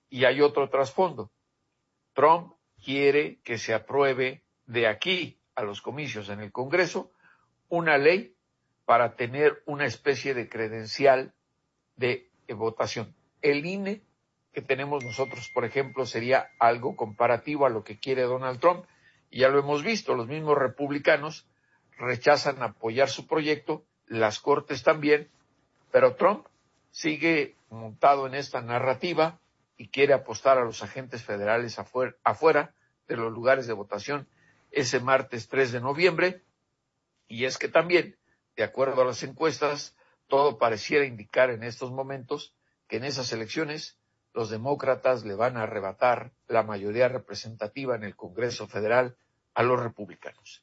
Y hay otro trasfondo. Trump quiere que se apruebe de aquí a los comicios en el Congreso una ley para tener una especie de credencial de votación. El INE que tenemos nosotros, por ejemplo, sería algo comparativo a lo que quiere Donald Trump. Y ya lo hemos visto, los mismos republicanos rechazan apoyar su proyecto, las Cortes también, pero Trump sigue montado en esta narrativa y quiere apostar a los agentes federales afuera de los lugares de votación ese martes 3 de noviembre. Y es que también, de acuerdo a las encuestas, todo pareciera indicar en estos momentos que en esas elecciones los demócratas le van a arrebatar la mayoría representativa en el Congreso Federal a los republicanos.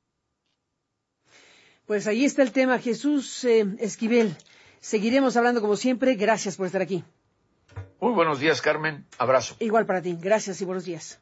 Pues ahí está el tema, Jesús Esquivel. Seguiremos hablando como siempre. Gracias por estar aquí. Muy buenos días, Carmen. Abrazo. Igual para ti. Gracias y buenos días.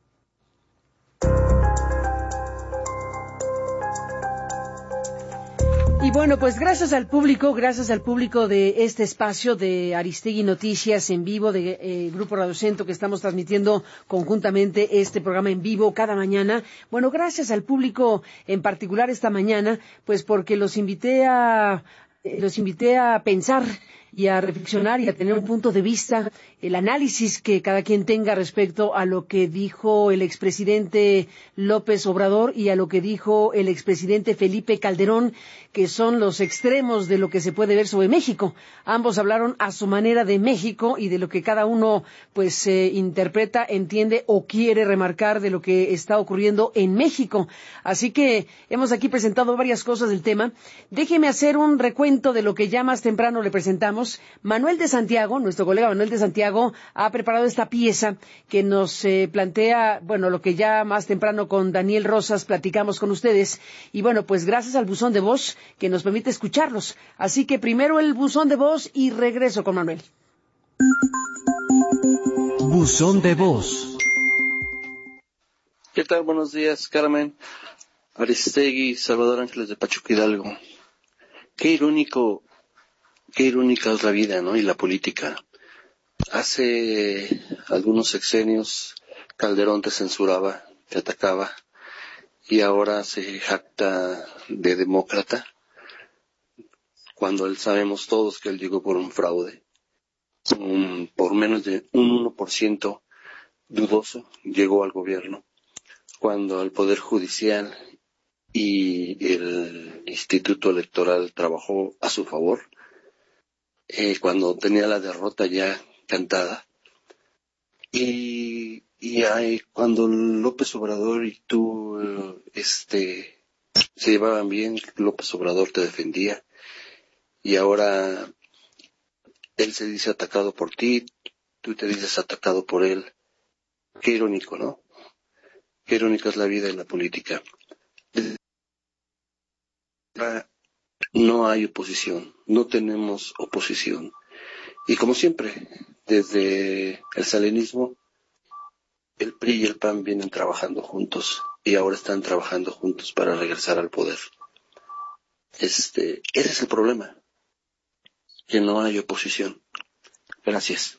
Y bueno, pues gracias al público de este espacio de Aristegui Noticias en vivo de Grupo Radio Centro, que estamos transmitiendo conjuntamente este programa en vivo cada mañana. Bueno, gracias al público en particular esta mañana, pues porque los invité a pensar y a reflexionar y a tener un punto de vista, el análisis que cada quien tenga respecto a lo que dijo el expresidente López Obrador y a lo que dijo el expresidente Felipe Calderón, que son los extremos de lo que se puede ver sobre México. Ambos hablaron a su manera de México y de lo que cada uno pues interpreta, entiende o quiere remarcar de lo que está ocurriendo en México. Así que hemos aquí presentado varias cosas del tema. Déjeme hacer un recuento de lo que ya más temprano le presentamos. Manuel de Santiago, nuestro colega Manuel de Santiago, ha preparado esta pieza que nos plantea, bueno, lo que ya más temprano con Daniel Rosas platicamos con ustedes. Y bueno, pues gracias al buzón de voz que nos permite escucharlos. Así que primero el buzón de voz y regreso con Manuel. Buzón de voz. ¿Qué tal? Buenos días, Carmen. Aristegui, Salvador Ángeles de Pachuca, Hidalgo. Qué irónica es la vida, ¿no? Y la política. Hace algunos sexenios Calderón te censuraba, te atacaba, y ahora se jacta de demócrata, cuando sabemos todos que él llegó por un fraude, por menos de un 1% dudoso, llegó al gobierno, cuando el Poder Judicial y el Instituto Electoral trabajó a su favor, cuando tenía la derrota ya cantada, y cuando López Obrador y tú se llevaban bien, López Obrador te defendía, y ahora él se dice atacado por ti, tú te dices atacado por él. Qué irónico, ¿no? Qué irónica es la vida y la política. No hay oposición, no tenemos oposición. Y como siempre, desde el salinismo, el PRI y el PAN vienen trabajando juntos y ahora están trabajando juntos para regresar al poder. Ese es el problema, que no hay oposición. Gracias.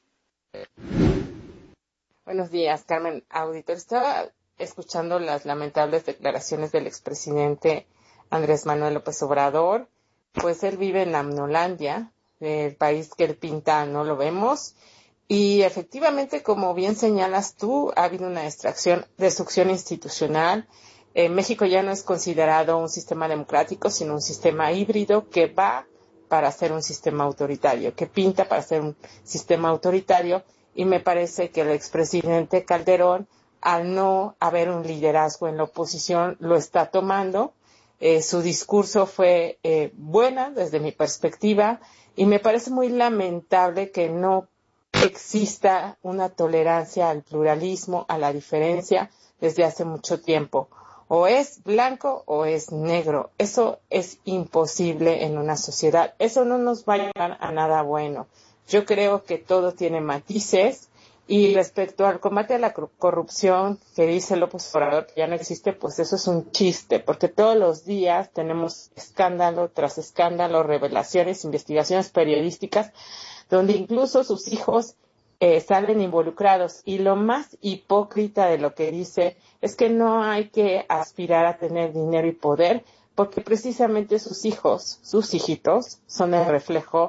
Buenos días, Carmen. Auditor, estaba escuchando las lamentables declaraciones del expresidente Andrés Manuel López Obrador. Pues él vive en Amnolandia, el país que él pinta no lo vemos, y efectivamente, como bien señalas tú, ha habido una destrucción institucional. México ya no es considerado un sistema democrático, sino un sistema híbrido que va para ser un sistema autoritario, que pinta para ser un sistema autoritario, y me parece que el expresidente Calderón, al no haber un liderazgo en la oposición, lo está tomando. Su discurso fue buena desde mi perspectiva, y me parece muy lamentable que no exista una tolerancia al pluralismo, a la diferencia desde hace mucho tiempo. O es blanco o es negro. Eso es imposible en una sociedad. Eso no nos va a llevar a nada bueno. Yo creo que todo tiene matices. Y respecto al combate a la corrupción que dice López Obrador que ya no existe, pues eso es un chiste, porque todos los días tenemos escándalo tras escándalo, revelaciones, investigaciones periodísticas, donde incluso sus hijos salen involucrados. Y lo más hipócrita de lo que dice es que no hay que aspirar a tener dinero y poder, porque precisamente sus hijos, sus hijitos, son el reflejo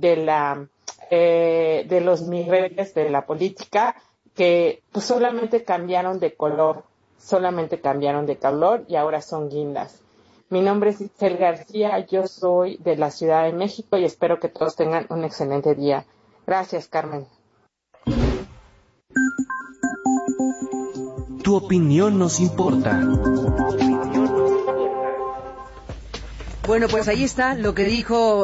de los migrantes de la política, que pues solamente cambiaron de color y ahora son guindas. Mi nombre es Itzel García, yo soy de la Ciudad de México y espero que todos tengan un excelente día. Gracias, Carmen. Tu opinión nos importa. Bueno, pues ahí está lo que dijo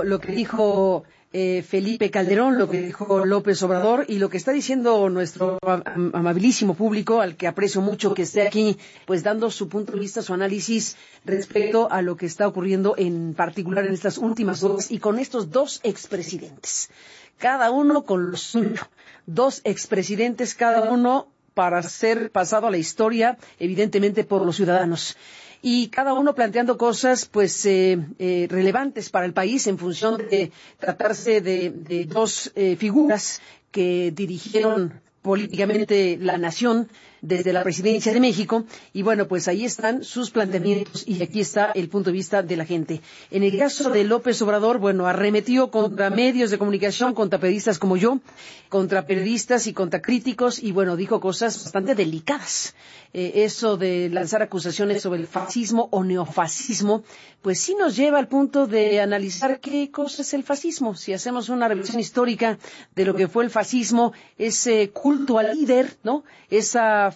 Felipe Calderón, lo que dijo López Obrador y lo que está diciendo nuestro amabilísimo público, al que aprecio mucho que esté aquí, pues dando su punto de vista, su análisis respecto a lo que está ocurriendo en particular en estas últimas horas y con estos dos expresidentes, cada uno con lo suyo, dos expresidentes cada uno para ser pasado a la historia, evidentemente por los ciudadanos. Y cada uno planteando cosas pues relevantes para el país en función de tratarse de dos figuras que dirigieron políticamente la nación desde la presidencia de México, y bueno, pues ahí están sus planteamientos y aquí está el punto de vista de la gente. En el caso de López Obrador, bueno, arremetió contra medios de comunicación, contra periodistas como yo, contra periodistas y contra críticos, y bueno, dijo cosas bastante delicadas. Eso de lanzar acusaciones sobre el fascismo o neofascismo, pues sí nos lleva al punto de analizar qué cosa es el fascismo. Si hacemos una revisión histórica de lo que fue el fascismo, ese culto al líder, ¿no? Esa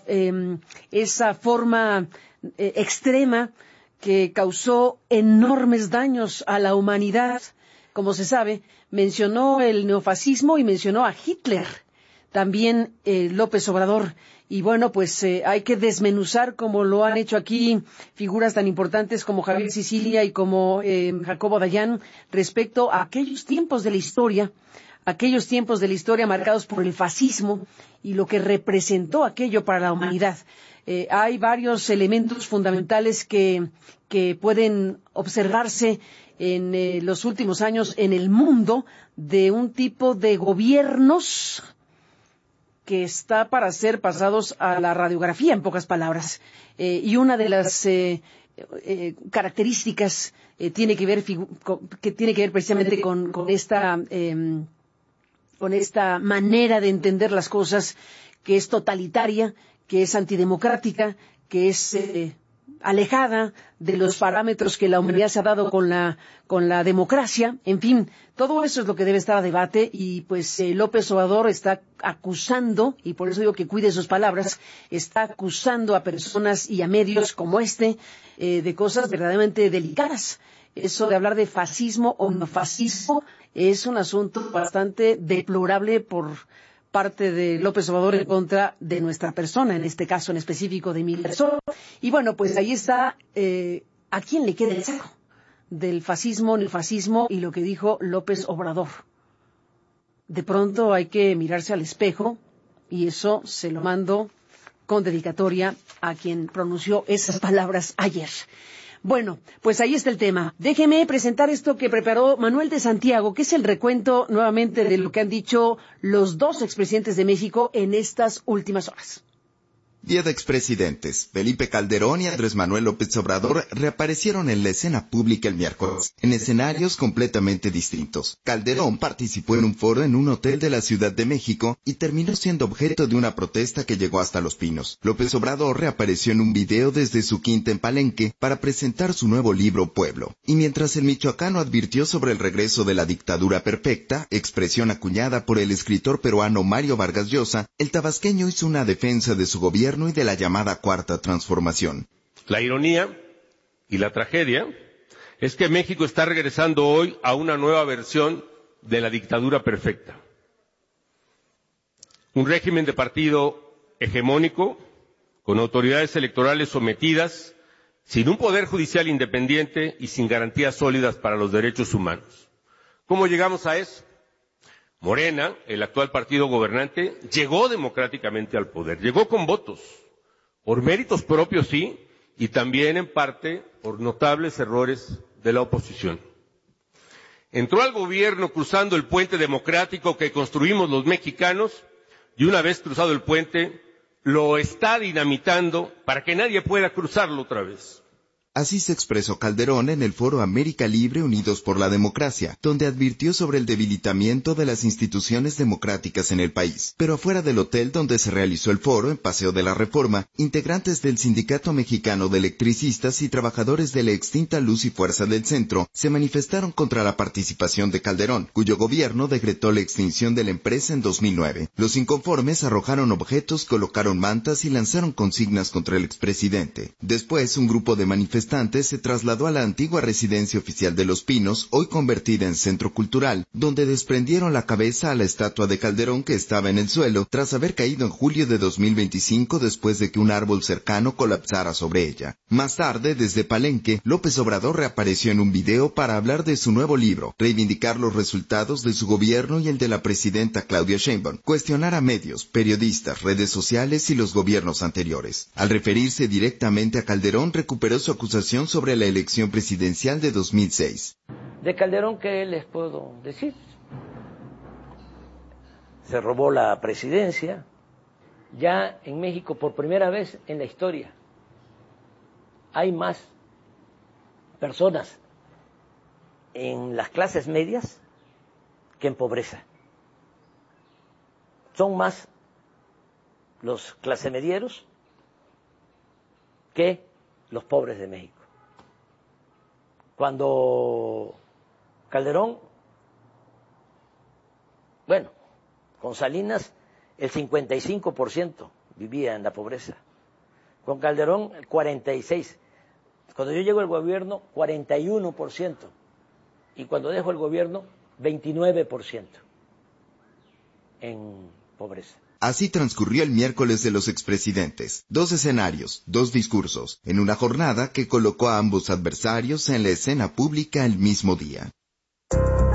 forma extrema que causó enormes daños a la humanidad. Como se sabe, mencionó el neofascismo y mencionó a Hitler, también López Obrador. Y bueno, pues hay que desmenuzar, como lo han hecho aquí figuras tan importantes como Javier Sicilia y como Jacobo Dayan, respecto a aquellos tiempos de la historia marcados por el fascismo y lo que representó aquello para la humanidad. Hay varios elementos fundamentales que pueden observarse en los últimos años en el mundo de un tipo de gobiernos que está para ser pasados a la radiografía, en pocas palabras. Y una de las características tiene que ver precisamente con esta manera de entender las cosas, que es totalitaria, que es antidemocrática, que es alejada de los parámetros que la humanidad se ha dado con la democracia. En fin, todo eso es lo que debe estar a debate y pues López Obrador está acusando, y por eso digo que cuide sus palabras, está acusando a personas y a medios como de cosas verdaderamente delicadas. Eso de hablar de fascismo o no fascismo es un asunto bastante deplorable por parte de López Obrador en contra de nuestra persona, en este caso en específico de mi persona. Y bueno, pues ahí está a quién le queda el saco del fascismo, neofascismo y lo que dijo López Obrador. De pronto hay que mirarse al espejo y eso se lo mando con dedicatoria a quien pronunció esas palabras ayer. Bueno, pues ahí está el tema. Déjeme presentar esto que preparó Manuel de Santiago, que es el recuento nuevamente de lo que han dicho los dos expresidentes de México en estas últimas horas. Día de expresidentes. Felipe Calderón y Andrés Manuel López Obrador reaparecieron en la escena pública el miércoles, en escenarios completamente distintos. Calderón participó en un foro en un hotel de la Ciudad de México y terminó siendo objeto de una protesta que llegó hasta Los Pinos. López Obrador reapareció en un video desde su quinta en Palenque para presentar su nuevo libro Pueblo. Y mientras el michoacano advirtió sobre el regreso de la dictadura perfecta, expresión acuñada por el escritor peruano Mario Vargas Llosa, el tabasqueño hizo una defensa de su gobierno y de la llamada Cuarta Transformación. La ironía y la tragedia es que México está regresando hoy a una nueva versión de la dictadura perfecta. Un régimen de partido hegemónico, con autoridades electorales sometidas, sin un poder judicial independiente y sin garantías sólidas para los derechos humanos. ¿Cómo llegamos a eso? Morena, el actual partido gobernante, llegó democráticamente al poder, llegó con votos, por méritos propios sí, y también en parte por notables errores de la oposición. Entró al gobierno cruzando el puente democrático que construimos los mexicanos y una vez cruzado el puente, lo está dinamitando para que nadie pueda cruzarlo otra vez. Así se expresó Calderón en el foro América Libre Unidos por la Democracia, donde advirtió sobre el debilitamiento de las instituciones democráticas en el país. Pero afuera del hotel donde se realizó el foro, en Paseo de la Reforma, integrantes del Sindicato Mexicano de Electricistas y trabajadores de la extinta Luz y Fuerza del Centro se manifestaron contra la participación de Calderón, cuyo gobierno decretó la extinción de la empresa en 2009. Los inconformes arrojaron objetos, colocaron mantas y lanzaron consignas contra el expresidente. Después, un grupo de manifestantes se trasladó a la antigua residencia oficial de Los Pinos, hoy convertida en centro cultural, donde desprendieron la cabeza a la estatua de Calderón que estaba en el suelo tras haber caído en julio de 2025 después de que un árbol cercano colapsara sobre ella. Más tarde, desde Palenque, López Obrador reapareció en un video para hablar de su nuevo libro, reivindicar los resultados de su gobierno y el de la presidenta Claudia Sheinbaum, cuestionar a medios, periodistas, redes sociales y los gobiernos anteriores. Al referirse directamente a Calderón, recuperó su acusación sobre la elección presidencial de 2006. De Calderón, ¿qué les puedo decir? Se robó la presidencia. Ya en México, por primera vez en la historia, hay más personas en las clases medias que en pobreza. Son más los clasemedieros que los pobres de México. Cuando Calderón, bueno, con Salinas el 55% vivía en la pobreza. Con Calderón el 46%. Cuando yo llego al gobierno, 41%. Y cuando dejo el gobierno, 29% en pobreza. Así transcurrió el miércoles de los expresidentes. 2 escenarios, 2 discursos, en una jornada que colocó a ambos adversarios en la escena pública el mismo día.